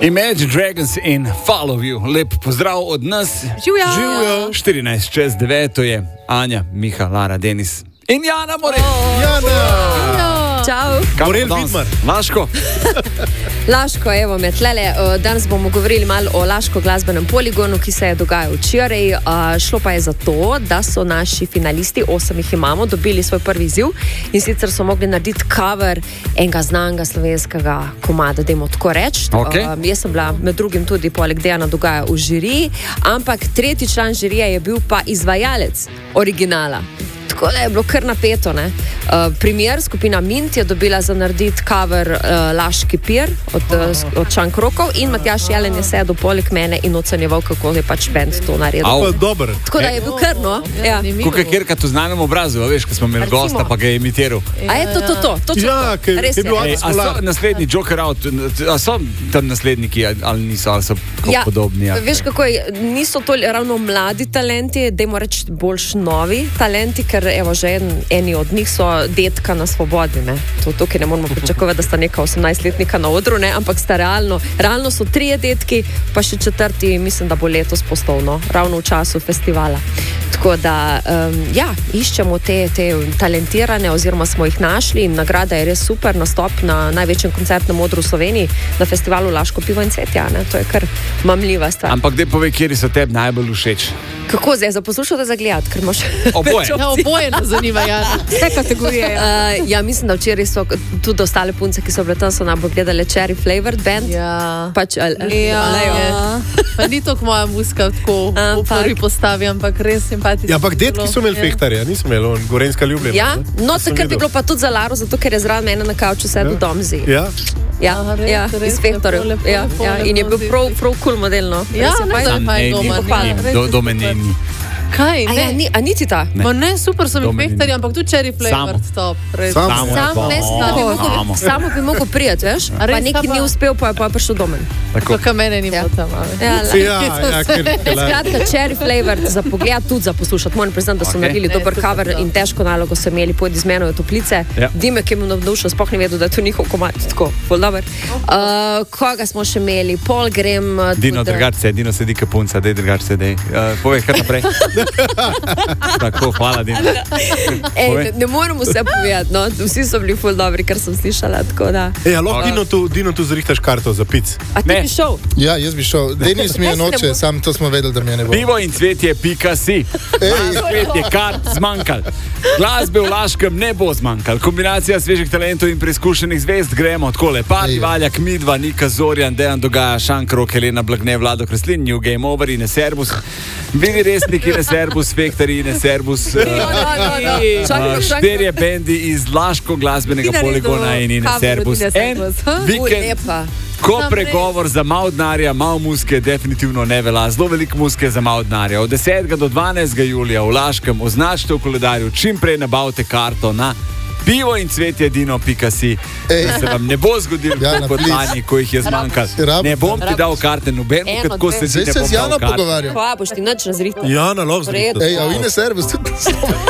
Imagine Dragons in Follow You. Lep pozdrav od nas. Živjo. 14:09 je Anja, Miha, Lara, Denis in Jana Morel. Čau. Morel Vidmar. Laško. Laško, evo me tlele. Danes bomo govorili malo o Laško glasbenem poligonu, ki se je dogajal včeraj. Šlo pa je za to, da so naši finalisti, 8 jih imamo, dobili svoj prvi izziv in sicer so mogli narediti cover enega znanega slovenskega komada, dajmo tako reči. Okay. Jaz sem bila med drugim tudi poleg Dejana Dogaja v žiriji, ampak tretji član žirije je bil pa izvajalec originala. Tako da je bilo kar napeto, ne? Primer, skupina Mint je dobila za narediti cover Laški pir od Šankrokov in Matjaž Jelen je sedel poleg mene in ocenjeval, kako je pač band to naredil. Tako da je bil kar, no? Ja. Kukaj kjerka tu znanem obrazu, veš, ko smo imeli gosta, pa ga je imitiral. A je to? Ja, ker je bil A so naslednji Joker Out, a so tam nasledniki, ali niso, ali so podobni? Ja. Veš kako je, niso to ravno mladi talenti, dajmo reči boljš novi talenti, ker evo, že eni od njih so detka na svobodi, ne. To tukaj ne moramo pričakovati, da sta neka 18-letnika na odru, ne, ampak sta realno so 3 detki, pa še 4, mislim, da bo letos postovno, ravno v času festivala. Tako da, iščemo te talentirane, oziroma smo jih našli in nagrada je res super, nastop na največjem koncertnem odru v Sloveniji, na festivalu Laško pivo in cvetja, ne, to je kar mamljiva stvar. Ampak daj povej, kjeri so tebi najbolj všeč? Kako zdaj, za poslušati, za gledati, ker imaš... Oboje nas zanima, vse kategorije. Ja, mislim, da včeraj so tudi ostale punce, ki so bile tam, so najbolj gledale Cherry Flavored Band. Ja. Pač, Pa ni to moja muska tako v prvi postavi, ampak res simpatično. Ja, ampak detki so imeli fehtarja, nismo imeli, Gorenjska Ljubljana. Ja, no, takrat bi bilo pa tudi za Laro, zato ker je zraven mene na kavču sedel Domzi. Ja? Ja, iz fehtarjev. In je bil prav cool model, no. Ja, ne, da je fajn doma. Kaj? A niti ta? Ne, super so mi fehtarji, ampak tudi Cherry Flavored top. Samo bi mogel prijeti, veš? Pa neki ni uspel, pa je prišel domen. Tako mene ni bilo tam. Skratka, Cherry Flavored za pogled, tudi za poslušati. Moram priznati, da so naredili dober cover in težko nalogo so imeli, pojdi z menoj v toplice. Dimek je mu navdušil, sploh ne vedel, da je to njihov komad. Tako, bolj dober. Koga smo še imeli? Pol grem... Dino sedi kapunca, dej drugač sedej. Povej, kar naprej. Tako, hvala, Dino. Ne moramo vse povedati, no. Vsi so bili ful dobri, kar sem slišala, tako da... Lahko Dino tu zrihtaš karto za pic. A ti bi šel? Ja, jaz bi šel. Denis mi je noče, sam to smo vedeli, da mi je ne bo. Pivo in cvetje.si. Cvetje kart zmanjkal. Glasbe v Laškem ne bo zmanjkal. Kombinacija svežih talentov in preizkušenih zvezd. Gremo takole. Pati Valjak, Midva, Nika Zorjan, Dejan Dogaja, Šankrok, Helena Blagne, Vlado Kreslin, New Game Over, Ine Serbus, Bili Resnik, Ine Serbus, Fektari, Ine Serbus, 4 bendi iz Laško glasbenega poligona in Ine Serbus. En vikend, ko pregovor za malo denarja, malo muske definitivno ne velja. Zelo veliko muske za malo denarja. Od 10. do 12. julija v Laškem označite v koledarju, čim prej nabavite karto na pivo in cvetjedino.si, da se vam ne bo zgodilo kot lani, ko jih je zmanjkalo. Ne bom ti dal karte nobeno, kako se ti ne bom dal karte. Hvala, boš ti nič razrihtal. Jana, lahko zrihtal. A v Ine Servus tudi.